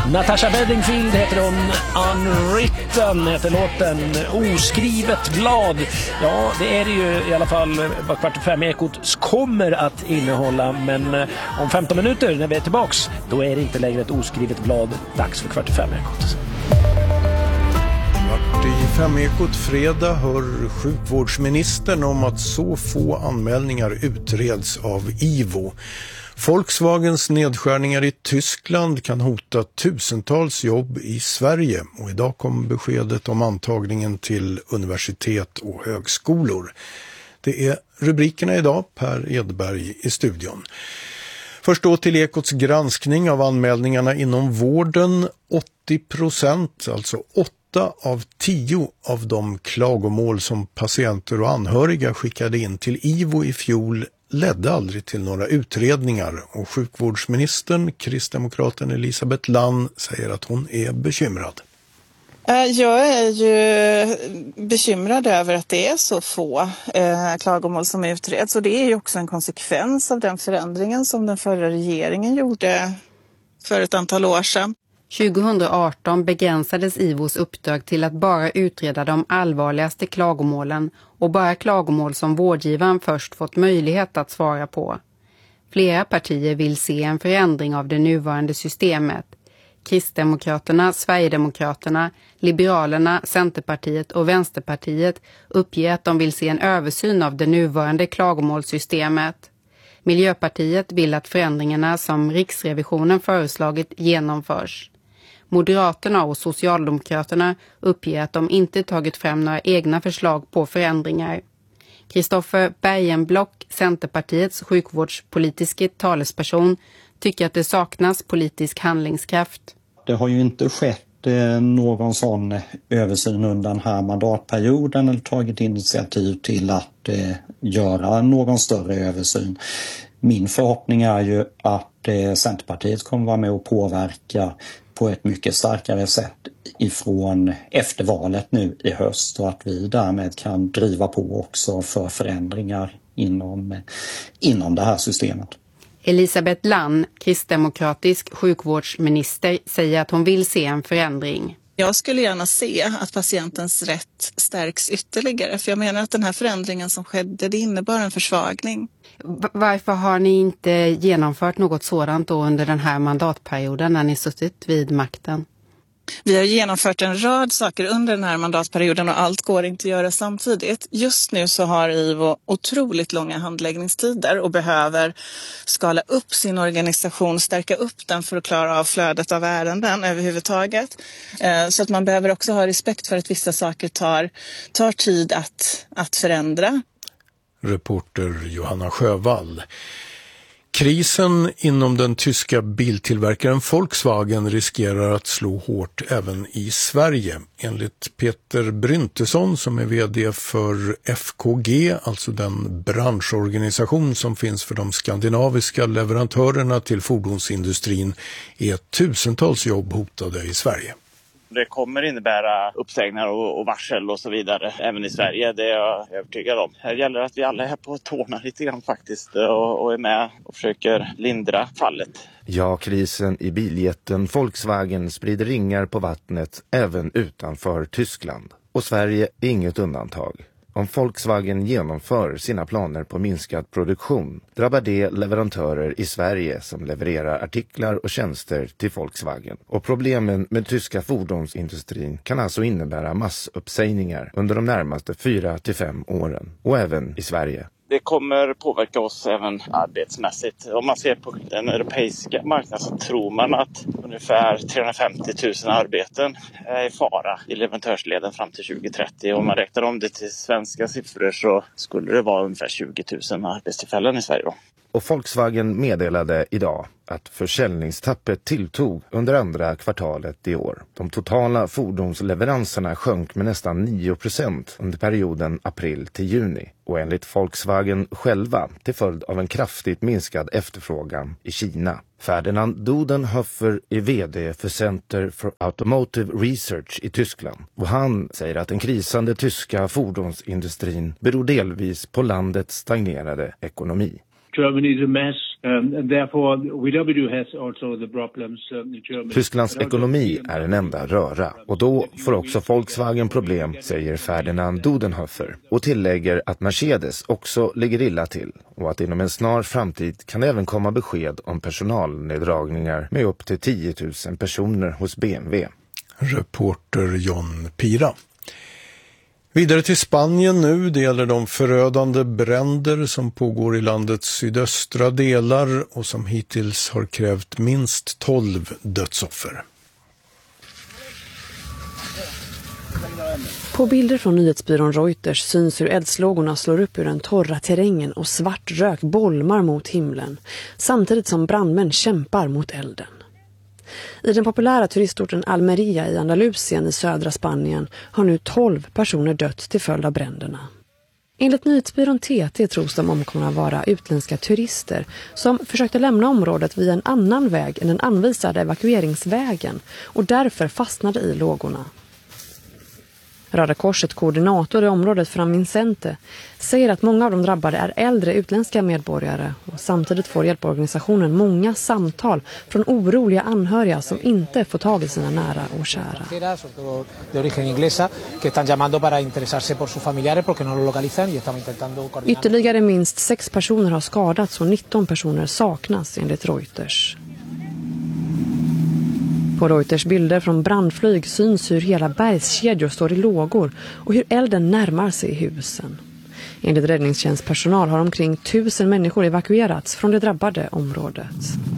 Natasha Bedingfield heter hon, Unwritten heter låten, Oskrivet blad. Ja, det är det ju i alla fall vad 4:45-ekot kommer att innehålla, men om 15 minuter när vi är tillbaks, då är det inte längre ett oskrivet blad. Dags för 4:45-ekot. 4:45-ekot fredag hör sjukvårdsministern om att så få anmälningar utreds av IVO. Volkswagens nedskärningar i Tyskland kan hota tusentals jobb i Sverige, och idag kom beskedet om antagningen till universitet och högskolor. Det är rubrikerna idag, Per Edberg i studion. Först då till Ekots granskning av anmälningarna inom vården. 80%, alltså 8 av 10 av de klagomål som patienter och anhöriga skickade in till IVO i fjol ledde aldrig till några utredningar, och sjukvårdsministern, kristdemokraten Elisabeth Lann, säger att hon är bekymrad. Jag är ju bekymrad över att det är så få klagomål som utreds, och det är ju också en konsekvens av den förändringen som den förra regeringen gjorde för ett antal år sedan. 2018 begränsades IVOs uppdrag till att bara utreda de allvarligaste klagomålen och bara klagomål som vårdgivaren först fått möjlighet att svara på. Flera partier vill se en förändring av det nuvarande systemet. Kristdemokraterna, Sverigedemokraterna, Liberalerna, Centerpartiet och Vänsterpartiet uppger att de vill se en översyn av det nuvarande klagomålssystemet. Miljöpartiet vill att förändringarna som Riksrevisionen föreslagit genomförs. Moderaterna och Socialdemokraterna uppger att de inte tagit fram några egna förslag på förändringar. Kristoffer Bergenblock, Centerpartiets sjukvårdspolitiska talesperson, tycker att det saknas politisk handlingskraft. Det har ju inte skett någon sån översyn under den här mandatperioden eller tagit initiativ till att göra någon större översyn. Min förhoppning är ju att Centerpartiet kommer vara med och påverka på ett mycket starkare sätt ifrån efter valet nu i höst, och att vi därmed kan driva på också för förändringar inom det här systemet. Elisabeth Lann, kristdemokratisk sjukvårdsminister, säger att hon vill se en förändring. Jag skulle gärna se att patientens rätt stärks ytterligare, för jag menar att den här förändringen som skedde, det innebar en försvagning. Varför har ni inte genomfört något sådant då under den här mandatperioden när ni suttit vid makten? Vi har genomfört en rad saker under den här mandatperioden, och allt går inte att göra samtidigt. Just nu så har IVO otroligt långa handläggningstider och behöver skala upp sin organisation, stärka upp den för att klara av flödet av ärenden överhuvudtaget. Så att man behöver också ha respekt för att vissa saker tar tid att förändra. Reporter Johanna Sjövall. Krisen inom den tyska biltillverkaren Volkswagen riskerar att slå hårt även i Sverige. Enligt Peter Bryntesson, som är vd för FKG, alltså den branschorganisation som finns för de skandinaviska leverantörerna till fordonsindustrin, är tusentals jobb hotade i Sverige. Det kommer innebära uppsägningar och varsel och så vidare även i Sverige, det är jag övertygad om. Här gäller att vi alla är på tårna lite grann faktiskt och är med och försöker lindra fallet. Ja, krisen i biljätten Volkswagen sprider ringar på vattnet även utanför Tyskland. Och Sverige är inget undantag. Om Volkswagen genomför sina planer på minskad produktion drabbar det leverantörer i Sverige som levererar artiklar och tjänster till Volkswagen. Och problemen med tyska fordonsindustrin kan alltså innebära massuppsägningar under de närmaste 4-5 åren. Och även i Sverige. Det kommer påverka oss även arbetsmässigt. Om man ser på den europeiska marknaden så tror man att ungefär 350 000 arbeten är i fara i leverantörsleden fram till 2030. Om man räknar om det till svenska siffror så skulle det vara ungefär 20 000 arbetstillfällen i Sverige då. Och Volkswagen meddelade idag att försäljningstappet tilltog under andra kvartalet i år. De totala fordonsleveranserna sjönk med nästan 9% under perioden april till juni. Och enligt Volkswagen själva till följd av en kraftigt minskad efterfrågan i Kina. Ferdinand Dudenhofer är vd för Center for Automotive Research i Tyskland. Och han säger att den krisande tyska fordonsindustrin beror delvis på landets stagnerade ekonomi. Germany is a mess. Tysklands ekonomi är en enda röra och då får också Volkswagen problem, säger Ferdinand Dudenhofer och tillägger att Mercedes också ligger illa till och att inom en snar framtid kan även komma besked om personalneddragningar med upp till 10 000 personer hos BMW. Reporter John Pira. Vidare till Spanien nu. Det gäller de förödande bränder som pågår i landets sydöstra delar och som hittills har krävt minst 12 dödsoffer. På bilder från nyhetsbyrån Reuters syns hur eldslågorna slår upp ur den torra terrängen och svart rök bolmar mot himlen, samtidigt som brandmän kämpar mot elden. I den populära turistorten Almeria i Andalusien i södra Spanien har nu 12 personer dött till följd av bränderna. Enligt nyhetsbyrån TT tros de omkomna vara utländska turister som försökte lämna området via en annan väg än den anvisade evakueringsvägen och därför fastnade i lågorna. Röda Korset koordinator i området Fran Vincente säger att många av de drabbade är äldre utländska medborgare och samtidigt får hjälporganisationen många samtal från oroliga anhöriga som inte får tag i sina nära och kära. Ytterligare minst 6 personer har skadats och 19 personer saknas enligt Reuters. På Reuters bilder från brandflyg syns hur hela bergskedjor står i lågor och hur elden närmar sig husen. Enligt räddningstjänstpersonal har omkring 1000 människor evakuerats från det drabbade området.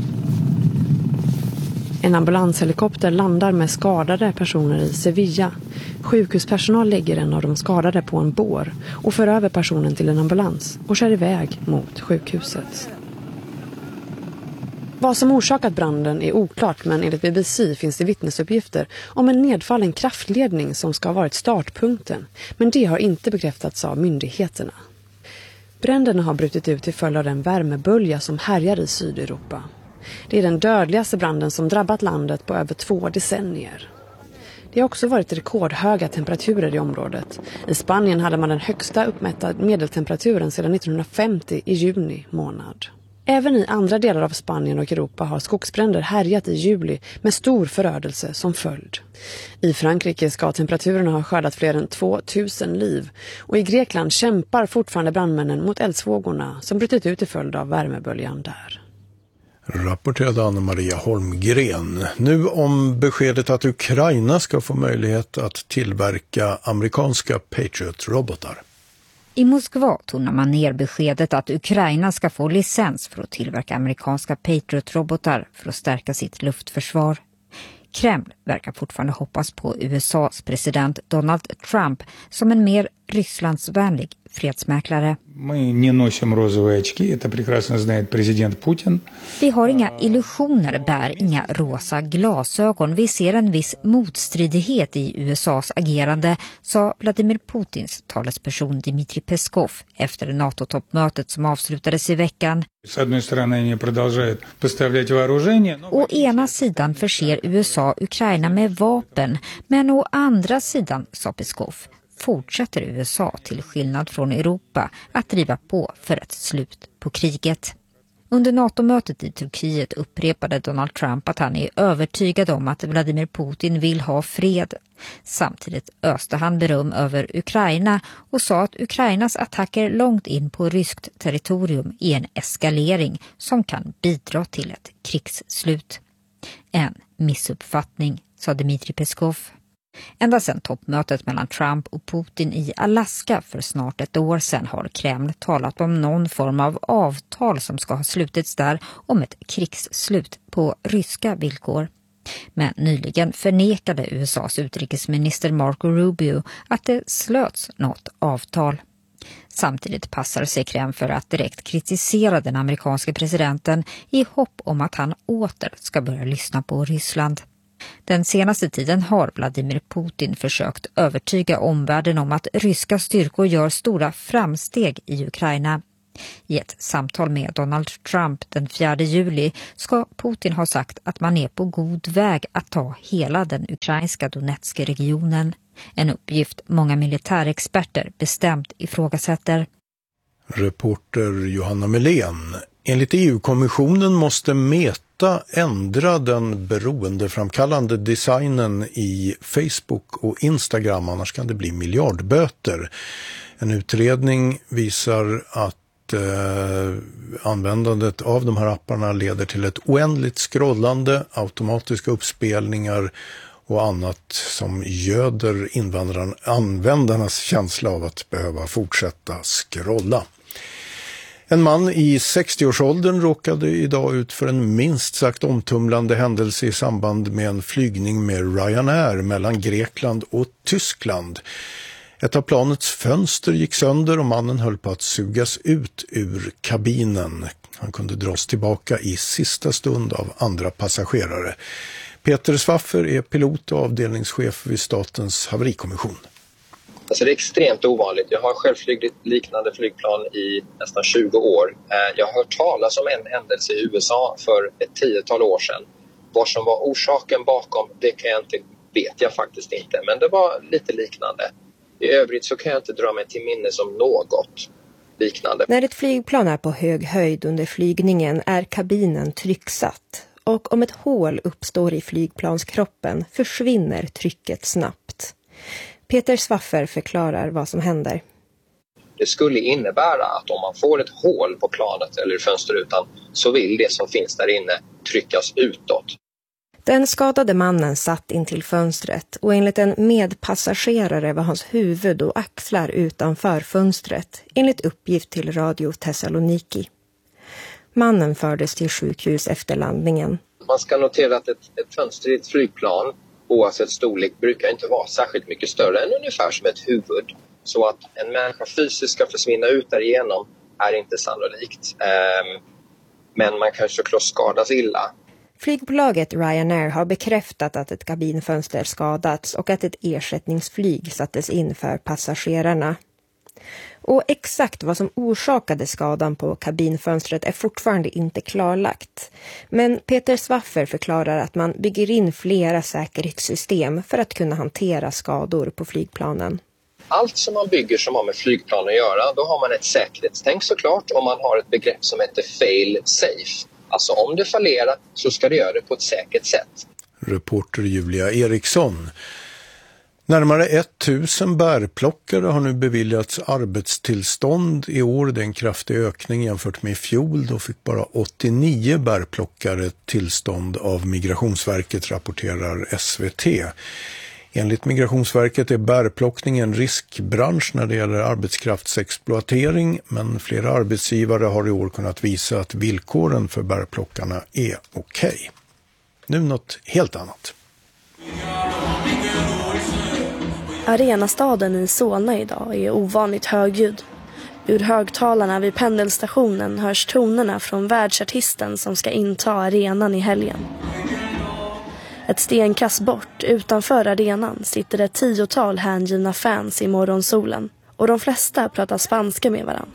En ambulanshelikopter landar med skadade personer i Sevilla. Sjukhuspersonal lägger en av de skadade på en bår och för över personen till en ambulans och kör iväg mot sjukhuset. Vad som orsakat branden är oklart, men enligt BBC finns det vittnesuppgifter om en nedfallen kraftledning som ska ha varit startpunkten, men det har inte bekräftats av myndigheterna. Bränderna har brutit ut till följd av den värmebölja som härjar i Sydeuropa. Det är den dödligaste branden som drabbat landet på över 2 decennier. Det har också varit rekordhöga temperaturer i området. I Spanien hade man den högsta uppmätta medeltemperaturen sedan 1950 i juni månad. Även i andra delar av Spanien och Europa har skogsbränder härjat i juli med stor förödelse som följd. I Frankrike ska temperaturerna ha skördat fler än 2000 liv och i Grekland kämpar fortfarande brandmännen mot eldsvågorna som brutit ut till följd av värmeböljan där. Rapporterade Anna-Maria Holmgren. Nu om beskedet att Ukraina ska få möjlighet att tillverka amerikanska Patriot-robotar. I Moskva tonar man ner beskedet att Ukraina ska få licens för att tillverka amerikanska Patriot-robotar för att stärka sitt luftförsvar. Kreml verkar fortfarande hoppas på USAs president Donald Trump som en mer Rysslandsvänlig fredsmäklare. Vi har inga illusioner, bär inga rosa glasögon. Vi ser en viss motstridighet i USAs agerande, sa Vladimir Putins talesperson Dmitry Peskov efter NATO-toppmötet som avslutades i veckan. Å ena sidan förser USA Ukraina med vapen, men å andra sidan, sa Peskov, fortsätter USA till skillnad från Europa att driva på för ett slut på kriget. Under NATO-mötet i Turkiet upprepade Donald Trump att han är övertygad om att Vladimir Putin vill ha fred. Samtidigt öste han beröm över Ukraina och sa att Ukrainas attacker långt in på ryskt territorium är en eskalering som kan bidra till ett krigsslut. En missuppfattning, sa Dmitry Peskov. Ända sedan toppmötet mellan Trump och Putin i Alaska för snart ett år sedan har Kreml talat om någon form av avtal som ska ha slutits där om ett krigsslut på ryska villkor. Men nyligen förnekade USAs utrikesminister Marco Rubio att det slöts något avtal. Samtidigt passar sig Kreml för att direkt kritisera den amerikanske presidenten i hopp om att han åter ska börja lyssna på Ryssland. Den senaste tiden har Vladimir Putin försökt övertyga omvärlden om att ryska styrkor gör stora framsteg i Ukraina. I ett samtal med Donald Trump den 4 juli ska Putin ha sagt att man är på god väg att ta hela den ukrainska Donetska regionen. En uppgift många militärexperter bestämt ifrågasätter. Reporter Johanna Melén. Enligt EU-kommissionen måste Meta ändra den beroendeframkallande designen i Facebook och Instagram, annars kan det bli miljardböter. En utredning visar att användandet av de här apparna leder till ett oändligt scrollande, automatiska uppspelningar och annat som göder användarnas känsla av att behöva fortsätta scrolla. En man i 60-årsåldern råkade idag ut för en minst sagt omtumlande händelse i samband med en flygning med Ryanair mellan Grekland och Tyskland. Ett av planets fönster gick sönder och mannen höll på att sugas ut ur kabinen. Han kunde dras tillbaka i sista stund av andra passagerare. Peter Swaffer är pilot och avdelningschef vid Statens haverikommission. Alltså det är extremt ovanligt. Jag har själv flygit liknande flygplan i nästan 20 år. Jag har hört talas om en händelse i USA för ett 10-tal år sedan. Vad som var orsaken bakom, det vet jag faktiskt inte. Men det var lite liknande. I övrigt så kan jag inte dra mig till minnes om något liknande. När ett flygplan är på hög höjd under flygningen är kabinen trycksatt. Och om ett hål uppstår i flygplanskroppen försvinner trycket snabbt. Peter Swaffer förklarar vad som händer. Det skulle innebära att om man får ett hål på planet eller fönsterrutan så vill det som finns där inne tryckas utåt. Den skadade mannen satt in till fönstret och enligt en medpassagerare var hans huvud och axlar utanför fönstret, enligt uppgift till Radio Thessaloniki. Mannen fördes till sjukhus efter landningen. Man ska notera att ett fönster i ett flygplan, oavsett storlek, brukar inte vara särskilt mycket större än ungefär som ett huvud. Så att en människa fysiskt ska försvinna ut därigenom är inte sannolikt. Men man kan såklart skadas illa. Flygbolaget Ryanair har bekräftat att ett kabinfönster skadats och att ett ersättningsflyg sattes in för passagerarna. Och exakt vad som orsakade skadan på kabinfönstret är fortfarande inte klarlagt. Men Peter Swaffer förklarar att man bygger in flera säkerhetssystem för att kunna hantera skador på flygplanen. Allt som man bygger som har med flygplan att göra, då har man ett säkerhetstänk såklart, och man har ett begrepp som heter fail safe. Alltså om det fallerar så ska det göra det på ett säkert sätt. Reporter Julia Eriksson. Närmare 1000 bärplockare har nu beviljats arbetstillstånd i år. Det är en kraftig ökning jämfört med i fjol. Då fick bara 89 bärplockare tillstånd av Migrationsverket, rapporterar SVT. Enligt Migrationsverket är bärplockning en riskbransch när det gäller arbetskraftsexploatering, men flera arbetsgivare har i år kunnat visa att villkoren för bärplockarna är okej. Nu något helt annat. Arenastaden i Solna idag är ovanligt högljudd. Ur högtalarna vid pendelstationen hörs tonerna från världsartisten som ska inta arenan i helgen. Ett stenkast bort utanför arenan sitter ett 10-tal hängivna fans i morgonsolen. Och de flesta pratar spanska med varandra.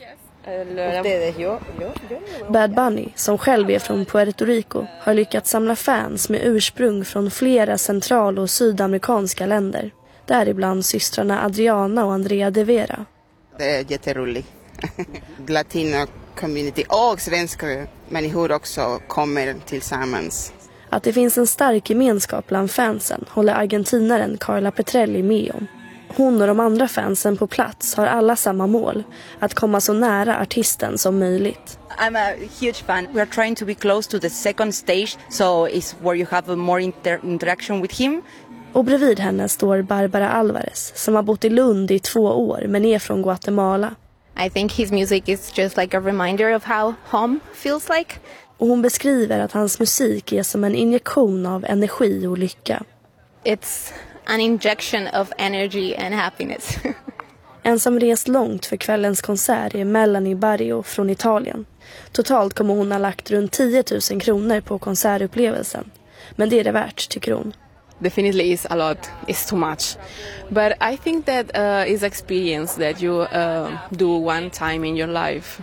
Bad Bunny, som själv är från Puerto Rico, har lyckats samla fans med ursprung från flera central- och sydamerikanska länder. Däribland systrarna Adriana och Andrea de Vera. Det är jätteroligt. Latino community och svenska människor också kommer tillsammans. Att det finns en stark gemenskap bland fansen håller argentinaren Carla Petrelli med om. Hon och de andra fansen på plats har alla samma mål, att komma så nära artisten som möjligt. I'm a huge fan. We are trying to be close to the second stage, so it's where you have a more interaction with him. Och bredvid henne står Barbara Alvarez, som har bott i Lund i 2 år men är från Guatemala. I think his music is just like a reminder of how home feels like. Och hon beskriver att hans musik är som en injektion av energi och lycka. It's an injection of energy and happiness. En som rest långt för kvällens konsert är Melanie Barrio från Italien. Totalt kommer hon ha lagt runt 10 000 kronor på konsertupplevelsen. Men det är det värt, tycker hon. Definitely is a lot, it's too much. But I think that is experience that you do one time in your life.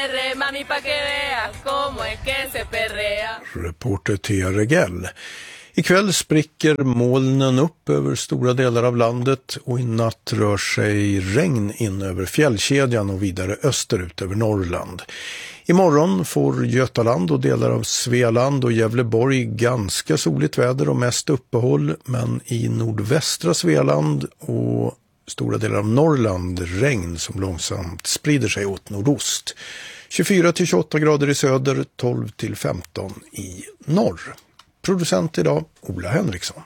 Reporter Thea Regell. Ikväll spricker molnen upp över stora delar av landet och i natt rör sig regn in över fjällkedjan och vidare österut över Norrland. Imorgon får Götaland och delar av Svealand och Gävleborg ganska soligt väder och mest uppehåll, men i nordvästra Svealand och stora delar av Norrland regn som långsamt sprider sig åt nordost. 24-28 grader i söder, 12-15 i norr. Producent idag, Ola Henriksson.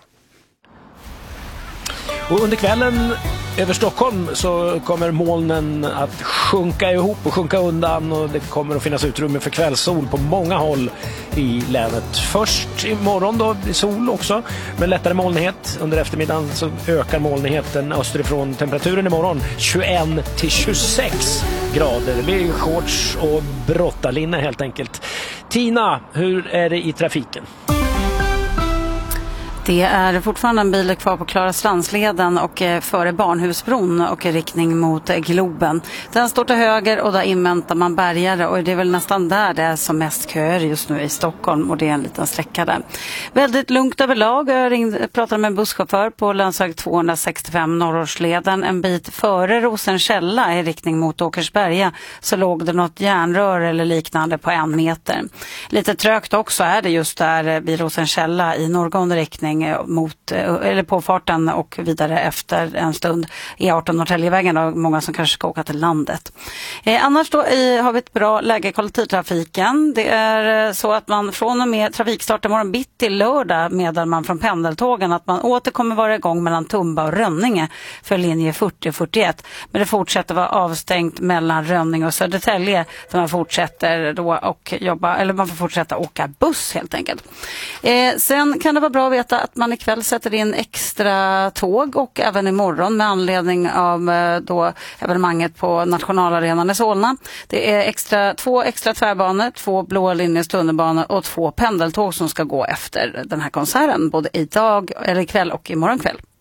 Och under kvällen över Stockholm så kommer molnen att sjunka ihop och sjunka undan, och det kommer att finnas utrymme för kvällssol på många håll i länet. Först imorgon då blir sol också, men lättare molnighet. Under eftermiddagen så ökar molnigheten österifrån. Temperaturen imorgon 21-26 grader. Det blir shorts och brottarlinne helt enkelt. Tina, hur är det i trafiken? Det är fortfarande en bil kvar på Klarastransleden och före Barnhusbron och i riktning mot Globen. Den står till höger och där inväntar man bärgare, och det är väl nästan där det är som mest köer just nu i Stockholm, och det är en liten sträcka där. Väldigt lugnt överlag. Jag pratade med en busschaufför på länsväg 265 Norrorsleden. En bit före Rosenkälla i riktning mot Åkersberga så låg det något järnrör eller liknande på 1 meter. Lite trögt också är det just där vid Rosenkälla i norrgående riktning mot, eller på farten och vidare efter en stund E18 Norrtäljevägen, och många som kanske ska åka till landet. Annars då har vi ett bra läge i kollektivtrafiken. Det är så att man från och med trafikstart imorgon bitt till lördag meddelar man från pendeltågen att man åter kommer vara igång mellan Tumba och Rönninge för linje 40 och 41. Men det fortsätter vara avstängt mellan Rönninge och Södertälje, där man fortsätter då och jobba, eller man får fortsätta åka buss helt enkelt. Sen kan det vara bra att veta att man ikväll sätter in extra tåg, och även imorgon med anledning av då evenemanget på Nationalarenan i Solna. Det är 2 extra tvärbanor, 2 blåa linjers tunnelbanor och 2 pendeltåg som ska gå efter den här konserten både idag eller ikväll och imorgon kväll.